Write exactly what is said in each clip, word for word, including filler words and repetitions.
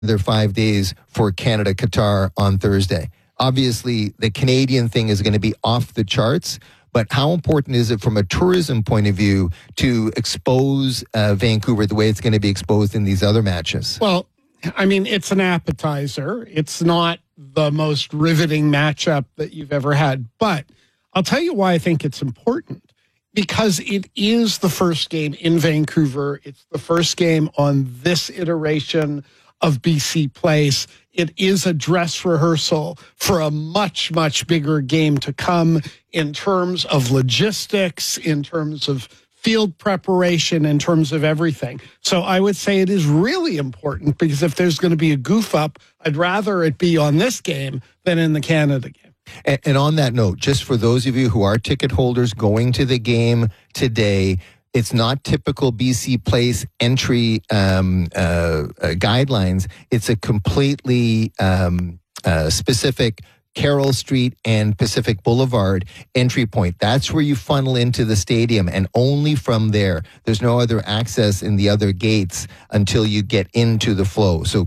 their five days for Canada Qatar on Thursday. Obviously, the Canadian thing is going to be off the charts, but how important is it from a tourism point of view to expose uh, Vancouver the way it's going to be exposed in these other matches? Well, I mean, it's an appetizer. It's not the most riveting matchup that you've ever had. But I'll tell you why I think it's important. Because it is the first game in Vancouver. It's the first game on this iteration of B C Place. It is a dress rehearsal for a much, much bigger game to come in terms of logistics, in terms of field preparation, in terms of everything. So I would say it is really important, because if there's going to be a goof up, I'd rather it be on this game than in the Canada game. And, and on that note, just for those of you who are ticket holders going to the game today, it's not typical B C Place entry um, uh, uh, guidelines. It's a completely um, uh, specific Carroll Street and Pacific Boulevard entry point. That's where you funnel into the stadium, and only from there. There's no other access in the other gates until you get into the flow. So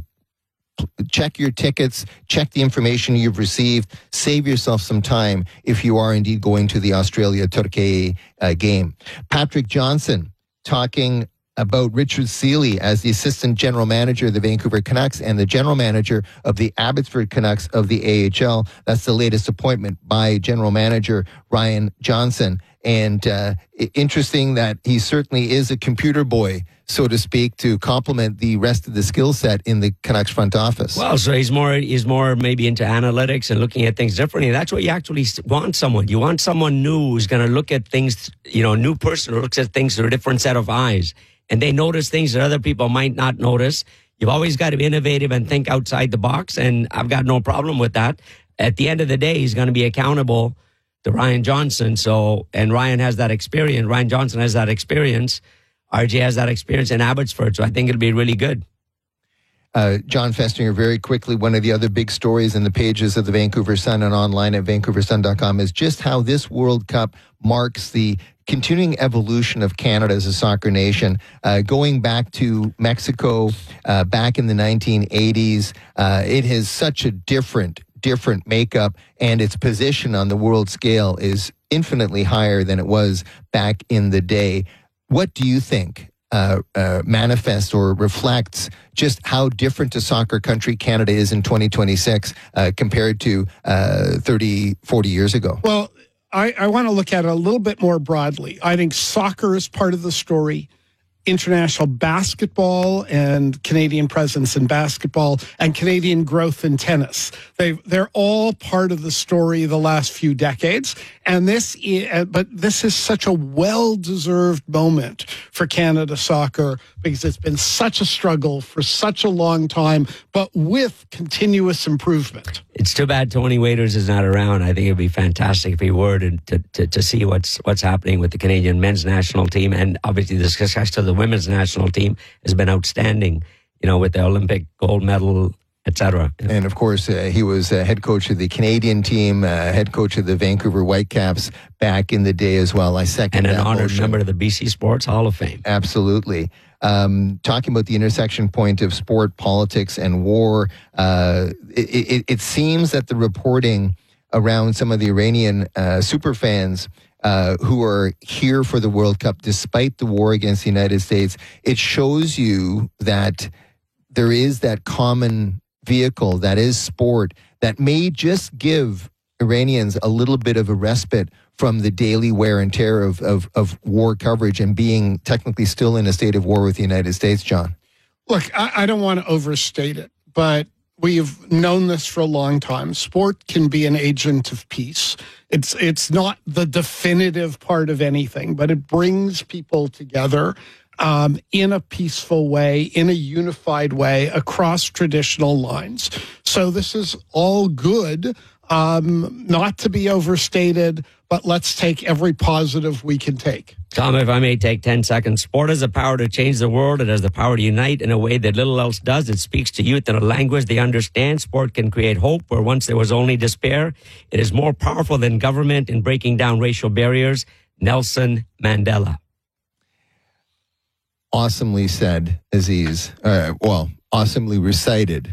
check your tickets, check the information you've received, save yourself some time if you are indeed going to the Australia-Turkey uh, game. Patrick Johnson talking about Richard Seeley as the assistant general manager of the Vancouver Canucks and the general manager of the Abbotsford Canucks of the A H L. That's the latest appointment by general manager Ryan Johnson. And uh, interesting that he certainly is a computer boy, so to speak, to complement the rest of the skill set in the Canucks front office. Well, so he's more he's more maybe into analytics and looking at things differently. That's what you actually want someone. You want someone new who's going to look at things, you know, a new person who looks at things through a different set of eyes. And they notice things that other people might not notice. You've always got to be innovative and think outside the box, and I've got no problem with that. At the end of the day, he's going to be accountable to Ryan Johnson. So, and Ryan has that experience. Ryan Johnson has that experience. R J has that experience in Abbotsford. So I think it'll be really good. Uh, John Festinger, very quickly, one of the other big stories in the pages of the Vancouver Sun and online at vancouver sun dot com is just how this World Cup marks the continuing evolution of Canada as a soccer nation. Uh, going back to Mexico uh, back in the nineteen eighties, uh, it has such a different different makeup, and its position on the world scale is infinitely higher than it was back in the day. What do you think uh, uh, manifests or reflects just how different a soccer country Canada is in twenty twenty-six uh, compared to uh, thirty, forty years ago? Well, I, I want to look at it a little bit more broadly. I think soccer is part of the story. International basketball and Canadian presence in basketball and Canadian growth in tennis. They they're all part of the story the last few decades. And this is, but this is such a well-deserved moment for Canada soccer, because it's been such a struggle for such a long time, but with continuous improvement. It's too bad Tony Waiters is not around. I think it'd be fantastic if he were to, to, to, to see what's what's happening with the Canadian men's national team. And obviously the success of the women's national team has been outstanding, you know, with the Olympic gold medal, et cetera. And of course, uh, he was uh, head coach of the Canadian team, uh, head coach of the Vancouver Whitecaps back in the day as well. I second and that. And an honored motion. member of the B C Sports Hall of Fame. Absolutely. Um, talking about the intersection point of sport, politics, and war, uh, it, it, it seems that the reporting around some of the Iranian uh, super fans uh, who are here for the World Cup, despite the war against the United States, it shows you that there is that common vehicle that is sport that may just give Iranians a little bit of a respite from the daily wear and tear of, of, of war coverage and being technically still in a state of war with the United States, John. Look, I, I don't want to overstate it, but we've known this for a long time. Sport can be an agent of peace. It's it's not the definitive part of anything, but it brings people together um, in a peaceful way, in a unified way, across traditional lines. So this is all good, um, not to be overstated, but let's take every positive we can take. Tom, if I may take ten seconds. Sport has the power to change the world. It has the power to unite in a way that little else does. It speaks to youth in a language they understand. Sport can create hope where once there was only despair. It is more powerful than government in breaking down racial barriers. Nelson Mandela. awesomely said, Aziz. Uh, well, awesomely recited